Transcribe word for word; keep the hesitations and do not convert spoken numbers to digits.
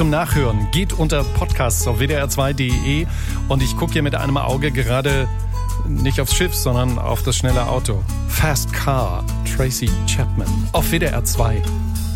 zum Nachhören. Geht unter Podcasts auf w d r zwei punkt d e und ich gucke hier mit einem Auge gerade nicht aufs Schiff, sondern auf das schnelle Auto. Fast Car, Tracy Chapman auf W D R zwei.